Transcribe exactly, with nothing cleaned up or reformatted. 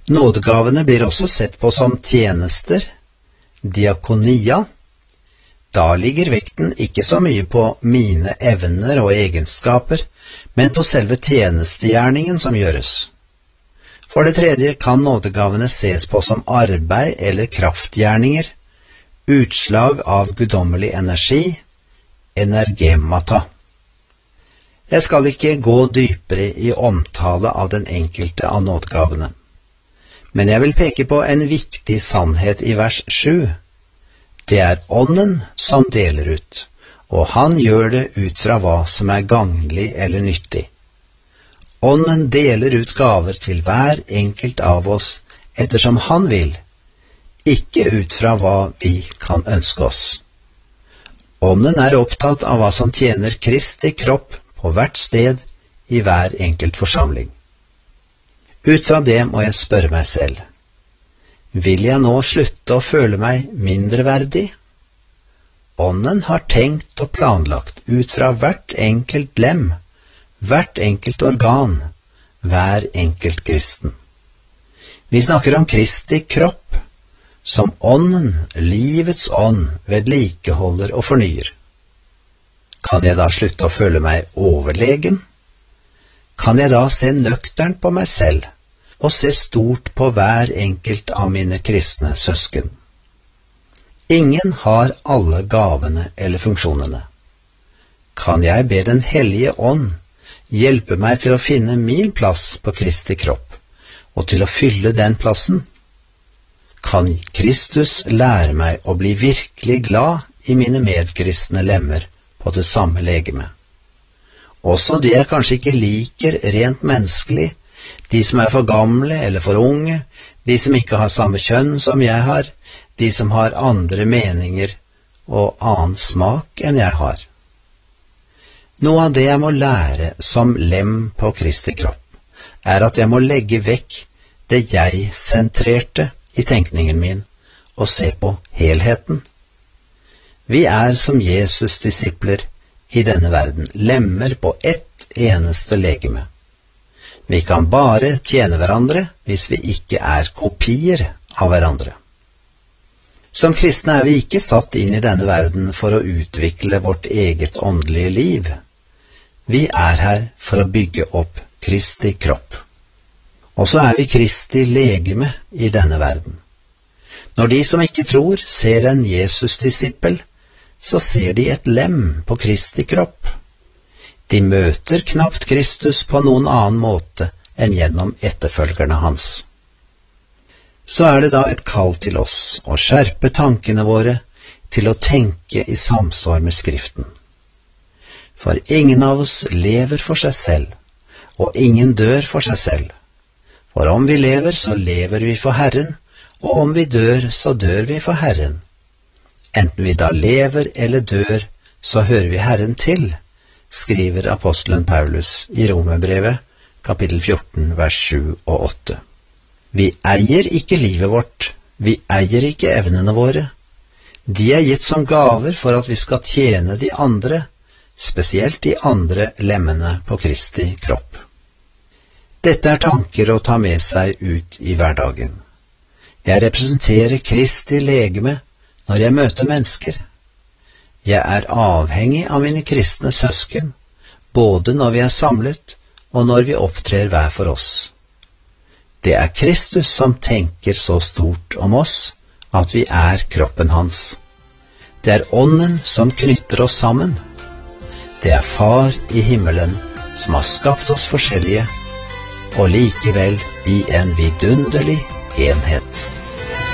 Nådegavene blir også sett på som tjenester, diakonia. Da ligger vekten ikke så mye på mine evner og egenskaper, men på selve tjenestegjerningen som gjøres. For det tredje kan nådegavene ses på som arbeid eller kraftgjerninger, utslag av guddommelig energi, energemata. Jeg skal ikke gå dypere i omtale av den enkelte av nådegavene, men jeg vil peke på en viktig sannhet i vers sju. Det er Ånden som deler ut, og han gjør det ut fra hva som er gagnlig eller nyttig. Ånden deler ut gaver til hver enkelt av oss ettersom han vil, ikke ut fra hva vi kan ønske oss. Ånden er opptatt av hva som tjener Kristi kropp på hvert sted i hver enkelt forsamling. Ut fra det må jeg spørre meg selv, vil jeg nå slutte å føle meg mindreverdig? Ånden har tenkt og planlagt ut fra hvert enkelt lem, hvert enkelt organ, hver enkelt kristen. Vi snakker om Kristi kropp, som ånden, livets ånd, vedlikeholder og fornyer. Kan jeg da slutte å føle meg overlegen? Kan jeg da se nøkternt på meg selv, og se stort på hver enkelt av mine kristne søsken? Ingen har alle gavene eller funksjonene. Kan jeg be Den hellige ånd hjelpe meg til å finne min plass på Kristi kropp, og til å fylle den plassen? Kan Kristus lære meg å bli virkelig glad i mine medkristne lemmer på det samme legeme? Også de jeg kanskje ikke liker rent menneskelig, de som er for gamle eller for unge, de som ikke har samme kjønn som jeg har, de som har andre meninger og annen smak enn jeg har. Noe av det jeg må lære som lem på Kristi kropp, er at jeg må legge vekk det jeg-sentrerte i tenkningen min og se på helheten. Vi er som Jesus disipler i denne verden, lemmer på ett eneste legeme. Vi kan bare tjene hverandre hvis vi ikke er kopier av hverandre. Som kristne er vi ikke satt inn i denne verden for å utvikle vårt eget åndelige liv. Vi er her for å bygge opp Kristi kropp. Og så er vi Kristi legeme i denne verden. Når de som ikke tror ser en Jesus-disippel, så ser de et lem på Kristi kropp. De møter knapt Kristus på noen annen måte enn gjennom etterfølgerne hans. Så er det da et kall til oss å skjerpe tankene våre til å tenke i samsvar med Skriften. For ingen av oss lever for seg selv, og ingen dør for seg selv. For om vi lever, så lever vi for Herren, og om vi dør, så dør vi for Herren. Enten vi da lever eller dør, så hører vi Herren til, skriver apostelen Paulus i Romerbrevet, kapittel fjorten, vers sju og åtte. Vi eier ikke livet vårt, vi eier ikke evnene våre. De er gitt som gaver for at vi skal tjene de andre, spesielt de andre lemmene på Kristi kropp. Dette er tanker å ta med seg ut i hverdagen. Jeg representerer Kristi legeme når jeg møter mennesker. Jeg er avhengig av mine kristne søsken, både når vi er samlet og når vi opptrer hver for oss. Det er Kristus som tenker så stort om oss at vi er kroppen hans. Det er Ånden som knytter oss sammen. Det er Far i himmelen som har skapt oss forskjellige, og likevel i en vidunderlig enhet.